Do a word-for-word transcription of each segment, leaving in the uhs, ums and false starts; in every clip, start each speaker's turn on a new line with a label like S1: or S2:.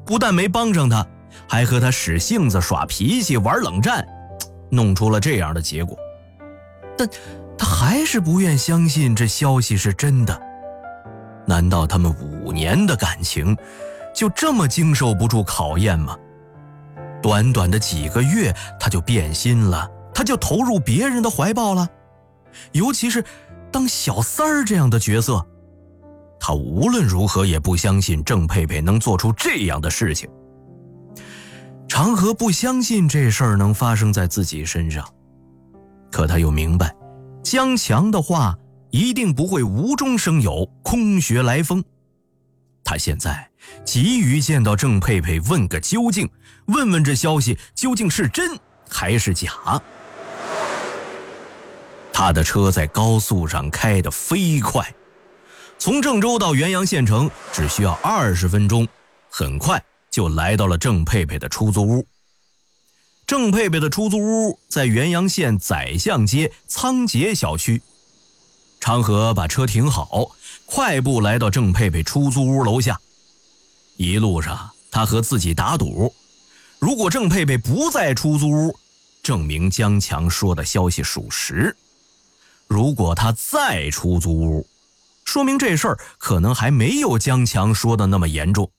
S1: 不但没帮上他，还和他使性子、耍脾气、玩冷战，弄出了这样的结果。但他还是不愿相信这消息是真的。难道他们五年的感情就这么经受不住考验吗？短短的几个月他就变心了，他就投入别人的怀抱了，尤其是当小三儿这样的角色。他无论如何也不相信郑佩佩能做出这样的事情。长河不相信这事儿能发生在自己身上，可他又明白，江强的话一定不会无中生有，空穴来风。他现在急于见到郑佩佩，问个究竟，问问这消息究竟是真还是假。他的车在高速上开得飞快，从郑州到元阳县城只需要二十分钟，很快就来到了郑佩佩的出租屋。郑佩佩的出租屋在元阳县宰相街仓颉小区。长河把车停好，快步来到郑佩佩出租屋楼下。一路上他和自己打赌，如果郑佩佩不在出租屋，证明江强说的消息属实；如果他在出租屋，说明这事儿可能还没有江强说的那么严重。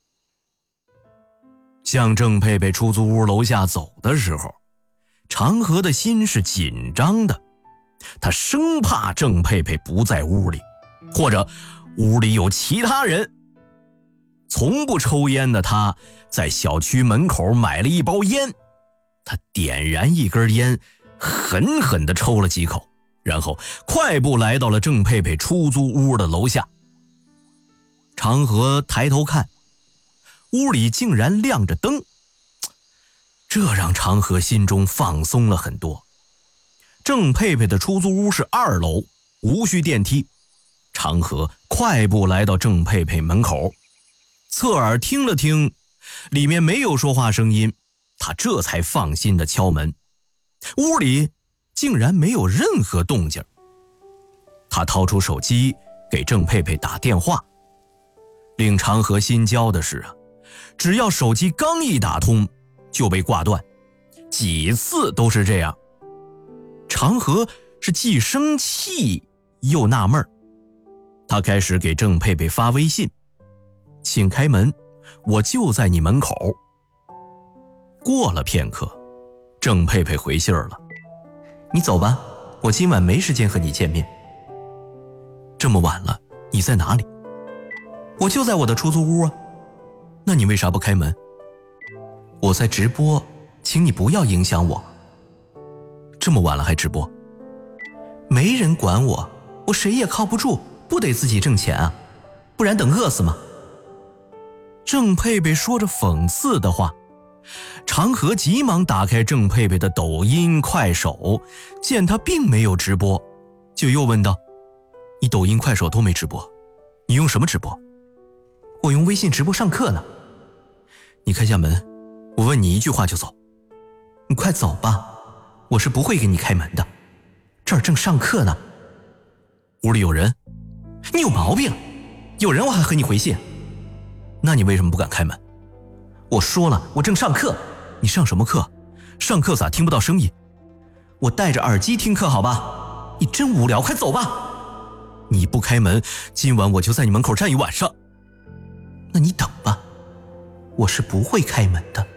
S1: 向郑佩佩出租屋楼下走的时候，长河的心是紧张的，他生怕郑佩佩不在屋里，或者屋里有其他人。从不抽烟的他在小区门口买了一包烟，他点燃一根烟，狠狠地抽了几口，然后快步来到了郑佩佩出租屋的楼下。长河抬头看，屋里竟然亮着灯，这让长河心中放松了很多。郑佩佩的出租屋是二楼，无需电梯。长河快步来到郑佩佩门口，侧耳听了听，里面没有说话声音，他这才放心地敲门。屋里竟然没有任何动静。他掏出手机给郑佩佩打电话。令长河心焦的是啊，只要手机刚一打通就被挂断，几次都是这样。长河是既生气又纳闷，他开始给郑佩佩发微信：请开门，我就在你门口。过了片刻，郑佩佩回信了：你走吧，我今晚没时间和你见面。这么晚了，你在哪里？我就在我的出租屋啊。那你为啥不开门？我在直播，请你不要影响我。这么晚了还直播？没人管我，我谁也靠不住，不得自己挣钱啊，不然等饿死吗？郑佩佩说着讽刺的话。长河急忙打开郑佩佩的抖音快手，见他并没有直播，就又问道：你抖音快手都没直播，你用什么直播？我用微信直播上课呢。你开下门，我问你一句话就走。你快走吧，我是不会给你开门的，这儿正上课呢。屋里有人？你有毛病，有人我还和你回信。那你为什么不敢开门？我说了，我正上课。你上什么课？上课咋听不到声音？我戴着耳机听课好吧？你真无聊，快走吧。你不开门，今晚我就在你门口站一晚上。那你等吧，我是不会开门的。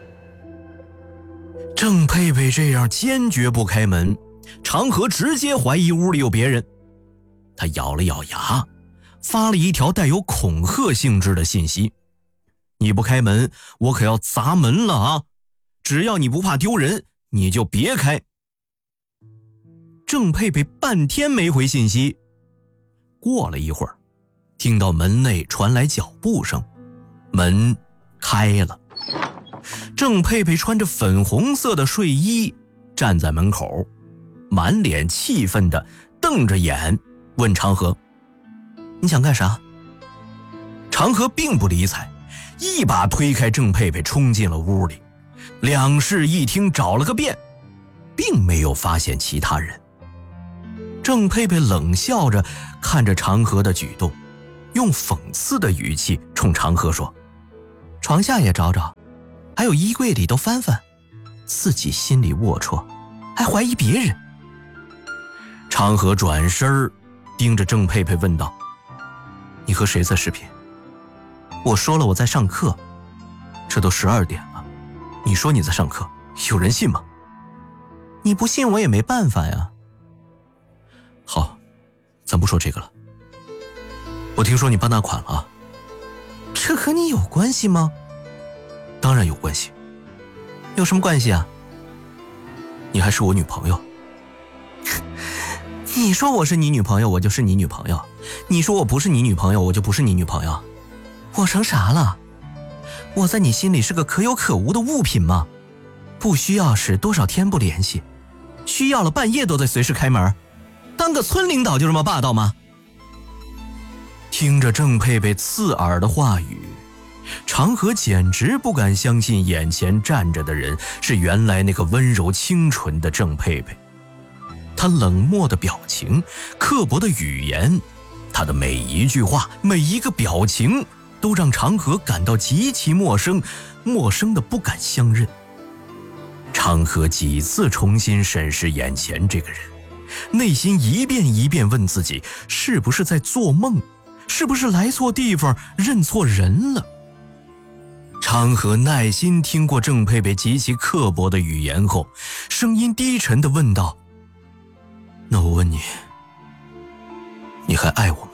S1: 郑佩佩这样坚决不开门，长河直接怀疑屋里有别人。他咬了咬牙，发了一条带有恐吓性质的信息：你不开门，我可要砸门了啊！只要你不怕丢人，你就别开。郑佩佩半天没回信息。过了一会儿，听到门内传来脚步声，门开了。郑佩佩穿着粉红色的睡衣站在门口，满脸气愤地瞪着眼问长河：你想干啥？长河并不理睬，一把推开郑佩佩冲进了屋里，两室一厅找了个遍，并没有发现其他人。郑佩佩冷笑着看着长河的举动，用讽刺的语气冲长河说：床下也找找，
S2: 还有衣柜里都翻翻，自己心里龌龊，还怀疑别人。
S1: 长河转身盯着郑佩佩问道：你和谁在视频？
S2: 我说了我在上课。
S1: 这都十二点了，你说你在上课，有人信吗？
S2: 你不信我也没办法呀。
S1: 好，咱不说这个了。我听说你办大款了。
S2: 这和你有关系吗？
S1: 当然有关系。
S2: 有什么关系啊？
S1: 你还是我女朋友。
S2: 你说我是你女朋友，我就是你女朋友；你说我不是你女朋友，我就不是你女朋友。我成啥了？我在你心里是个可有可无的物品吗？不需要时多少天不联系，需要了半夜都得随时开门。当个村领导就这么霸道吗？
S1: 听着郑佩佩刺耳的话语，长河简直不敢相信眼前站着的人是原来那个温柔清纯的郑佩佩。他冷漠的表情，刻薄的语言，他的每一句话，每一个表情，都让长河感到极其陌生，陌生的不敢相认。长河几次重新审视眼前这个人，内心一遍一遍问自己，是不是在做梦？是不是来错地方，认错人了？长河耐心听过郑佩佩极其刻薄的语言后，声音低沉地问道：那我问你，你还爱我吗？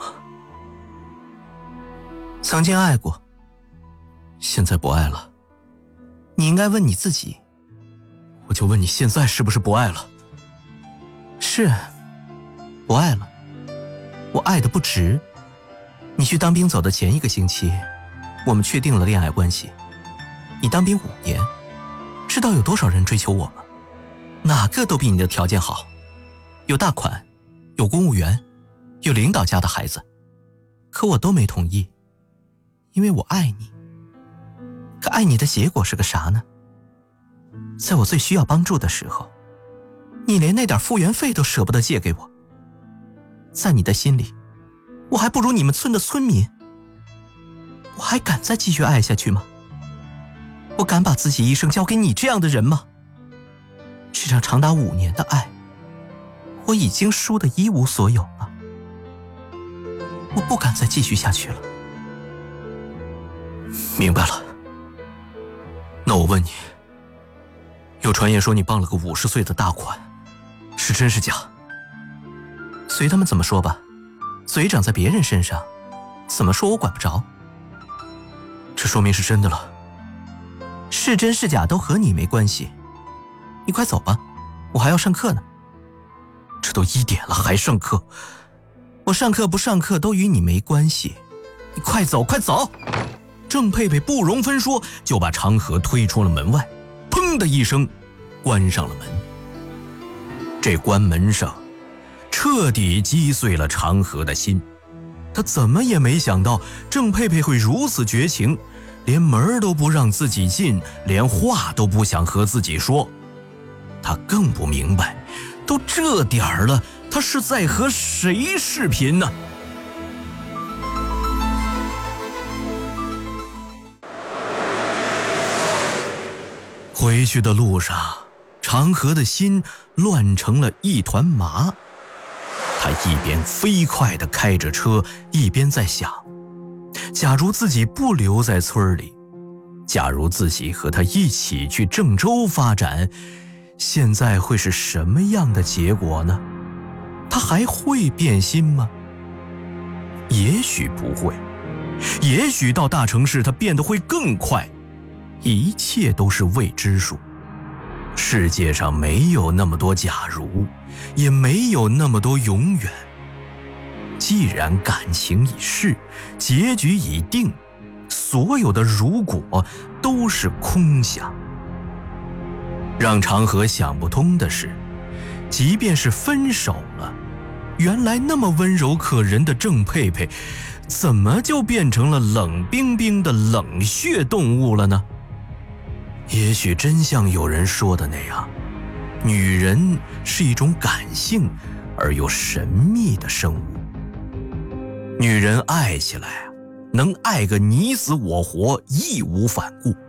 S2: 曾经爱过，
S1: 现在不爱了。
S2: 你应该问你自己。
S1: 我就问你现在是不是不爱了？
S2: 是，不爱了。我爱的不值。你去当兵走的前一个星期，我们确定了恋爱关系。你当兵五年，知道有多少人追求我吗？哪个都比你的条件好，有大款，有公务员，有领导家的孩子，可我都没同意，因为我爱你。可爱你的结果是个啥呢？在我最需要帮助的时候，你连那点复员费都舍不得借给我。在你的心里，我还不如你们村的村民。我还敢再继续爱下去吗？我敢把自己一生交给你这样的人吗？这场长达五年的爱，我已经输得一无所有了。我不敢再继续下去了。
S1: 明白了。那我问你，有传言说你傍了个五十岁的大款，是真是假？
S2: 随他们怎么说吧，嘴长在别人身上，怎么说我管不着。
S1: 这说明是真的了。
S2: 是真是假都和你没关系。你快走吧，我还要上课呢。
S1: 这都一点了还上课？
S2: 我上课不上课都与你没关系。你快走快走！
S1: 郑佩佩不容分说，就把长河推出了门外，砰的一声关上了门。这关门声彻底击碎了长河的心，他怎么也没想到郑佩佩会如此绝情，连门都不让自己进，连话都不想和自己说。他更不明白，都这点儿了，他是在和谁视频呢？回去的路上，长河的心乱成了一团麻。他一边飞快地开着车，一边在想，假如自己不留在村里，假如自己和他一起去郑州发展，现在会是什么样的结果呢？他还会变心吗？也许不会，也许到大城市他变得会更快。一切都是未知数，世界上没有那么多假如，也没有那么多永远。既然感情已逝，结局已定，所有的如果都是空想。让长河想不通的是，即便是分手了，原来那么温柔可人的郑佩佩，怎么就变成了冷冰冰的冷血动物了呢？也许真像有人说的那样，女人是一种感性而又神秘的生物。女人爱起来，能爱个你死我活，义无反顾。